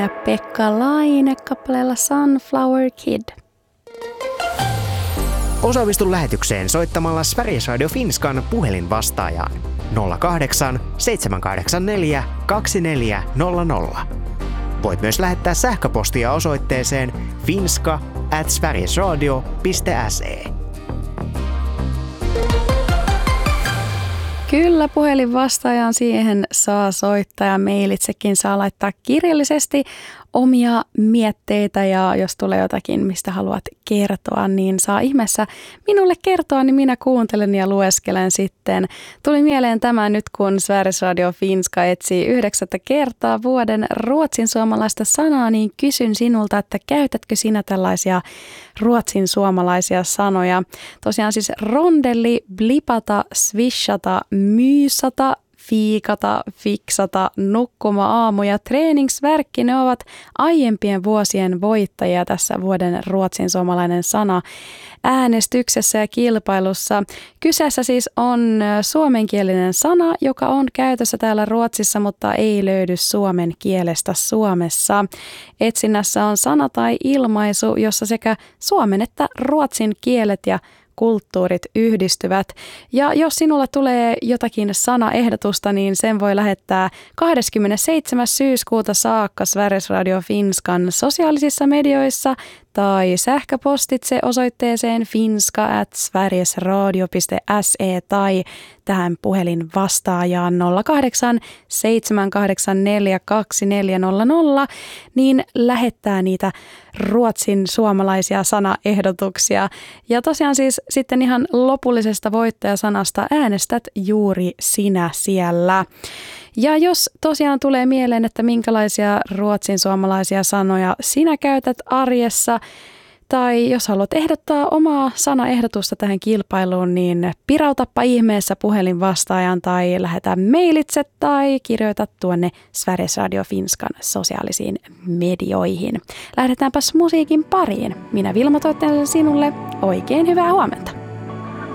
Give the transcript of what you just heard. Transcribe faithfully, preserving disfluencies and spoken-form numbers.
Ja Pekka Laine kappaleella Sunflower Kid. Osallistu lähetykseen soittamalla Sveriges Radio Finskan puhelinvastaajaan nolla kahdeksan seitsemän kahdeksan neljä kaksi neljä nolla nolla. Voit myös lähettää sähköpostia osoitteeseen finska at sverigesradio piste se. Kyllä, puhelinvastaajaan siihen saa soittaa ja mailitsekin saa laittaa kirjallisesti omia mietteitä ja jos tulee jotakin, mistä haluat kertoa, niin saa ihmeessä minulle kertoa, niin minä kuuntelen ja lueskelen sitten. Tuli mieleen tämä nyt, kun Sveriges Radio Finska etsii yhdeksättä kertaa vuoden ruotsin suomalaista sanaa, niin kysyn sinulta, että käytätkö sinä tällaisia ruotsin suomalaisia sanoja? Tosiaan siis rondelli, blipata, swishata, myysata, fiikata, fiksata, nukkuma-aamu ja treeningsvärkki, ne ovat aiempien vuosien voittajia tässä vuoden ruotsin suomalainen sana äänestyksessä ja kilpailussa. Kyseessä siis on suomenkielinen sana, joka on käytössä täällä Ruotsissa, mutta ei löydy suomen kielestä Suomessa. Etsinnässä on sana tai ilmaisu, jossa sekä suomen että ruotsin kielet ja kulttuurit yhdistyvät. Ja jos sinulla tulee jotakin sanaehdotusta, niin sen voi lähettää kahdeskymmenesseitsemäs syyskuuta saakka Sveriges Radio Finskan sosiaalisissa medioissa tai sähköpostitse osoitteeseen finska at sverigesradio piste se tai tähän puhelin vastaajaan nolla kahdeksan seitsemän kahdeksan neljä kaksi neljä nolla nolla, niin lähettää niitä ruotsin suomalaisia sanaehdotuksia. Ja tosiaan siis sitten ihan lopullisesta voittajasanasta äänestät juuri sinä siellä. Ja jos tosiaan tulee mieleen, että minkälaisia ruotsin suomalaisia sanoja sinä käytät arjessa, tai jos haluat ehdottaa omaa sanaehdotusta tähän kilpailuun, niin pirautappa ihmeessä puhelin vastaajan tai lähetä mailitse tai kirjoita tuonne Sveriges Radio Finskan sosiaalisiin medioihin. Lähdetäänpäs musiikin pariin. Minä Vilma toivotan sinulle oikein hyvää huomenta.